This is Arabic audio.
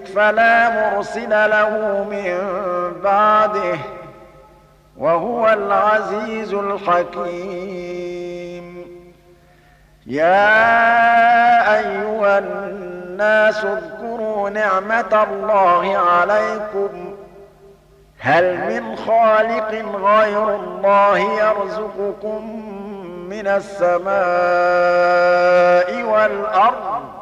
فلا مرسل له من بعده وهو العزيز الحكيم. يا أيها الناس اذكروا نعمة الله عليكم هل من خالق غير الله يرزقكم من السماء والأرض